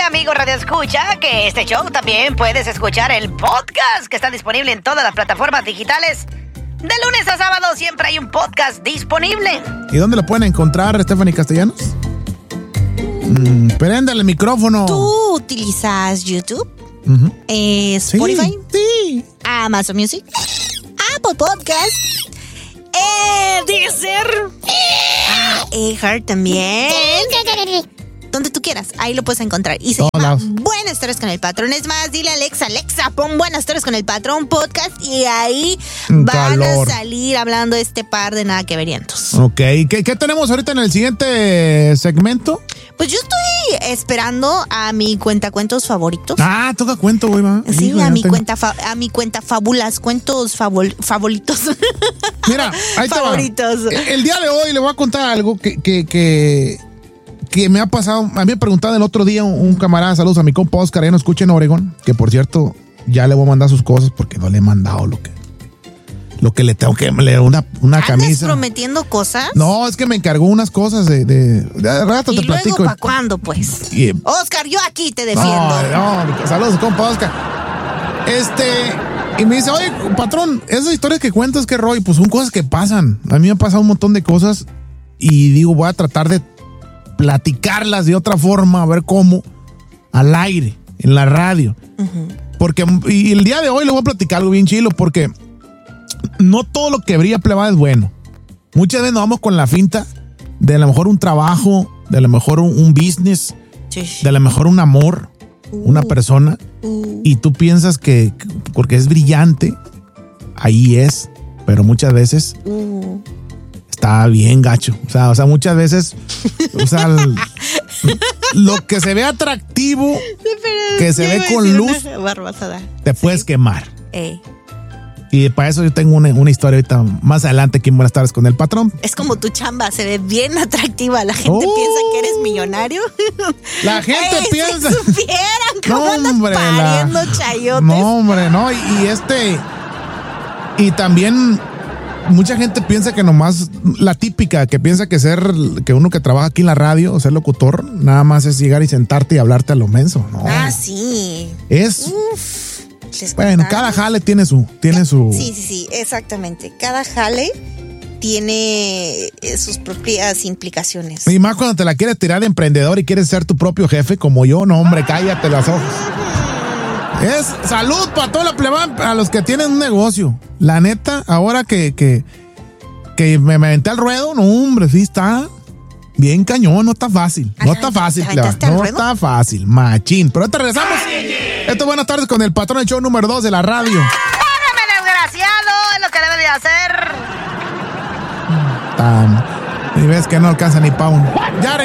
amigo Radio Escucha, que este show también puedes escuchar el podcast que está disponible en todas las plataformas digitales. De lunes a sábado siempre hay un podcast disponible. ¿Y dónde lo pueden encontrar, Stephanie Castellanos? Préndale el micrófono. ¿Tú utilizas YouTube? Uh-huh. Spotify, sí. Amazon Music, Apple Podcast, Deezer, iHeart también. Donde tú quieras, ahí lo puedes encontrar. Y se llama Buenas Tardes con el Patrón. Es más, dile a Alexa, pon Buenas Tardes con el Patrón podcast y ahí van a salir hablando este par de nada que verientos. Ok, ¿qué tenemos ahorita en el siguiente segmento? Pues yo estoy esperando a mi cuentacuentos favoritos. Ah, toca cuento, güey, va. Sí, hijo, a mi cuenta fábulas, cuentos favoritos. Mira, ahí favoritos. Te va. El día de hoy le voy a contar algo que me ha pasado. A mí me preguntaba el otro día un camarada, saludos a mi compa Oscar, ya no escucha en Oregón, que por cierto, ya le voy a mandar sus cosas porque no le he mandado lo que le tengo que leer una camisa. ¿Andas prometiendo cosas? No, es que me encargó unas cosas de rato te platico. ¿Y luego para cuándo, pues? Oscar, yo aquí te defiendo. No, saludos, compa Oscar. Y me dice, oye, patrón, esas historias que cuentas, qué rollo, pues son cosas que pasan. A mí me han pasado un montón de cosas y digo, voy a tratar de platicarlas de otra forma, a ver cómo, al aire, en la radio. Uh-huh. Porque, y el día de hoy le voy a platicar algo bien chilo, porque no todo lo que brilla plebada es bueno. Muchas veces nos vamos con la finta de a lo mejor un trabajo, de a lo mejor un business, de a lo mejor un amor, una persona, y tú piensas que porque es brillante, ahí es, pero muchas veces está bien gacho. O sea, muchas veces, lo que se ve atractivo, que se ve con luz, te puedes quemar. Y para eso yo tengo una historia ahorita más adelante aquí en Buenas Tardes con el Patrón. Es como tu chamba, se ve bien atractiva. La gente piensa que eres millonario. La gente piensa. Si supieran cómo andas pariendo chayotes. No, hombre, no. Y también mucha gente piensa que nomás la típica, que piensa que uno que trabaja aquí en la radio o ser locutor, nada más es llegar y sentarte y hablarte a lo menso. No. Ah, sí. Bueno, cada jale tiene su. Sí, exactamente. Cada jale tiene sus propias implicaciones. Y más cuando te la quieres tirar de emprendedor y quieres ser tu propio jefe como yo, no, hombre, cállate los ojos. Es salud para toda la plebada, a los que tienen un negocio. La neta, ahora que me aventé al ruedo, no, hombre, sí está bien cañón, no está fácil. No está fácil, plebada. No está fácil, machín. Pero ahorita regresamos. Esto es Buenas Tardes con el Patrón, el show número 2 de la radio. ¡Déjame, desgraciado! Es lo que debe de hacer. Y ves que no alcanza ni pa' uno. Ya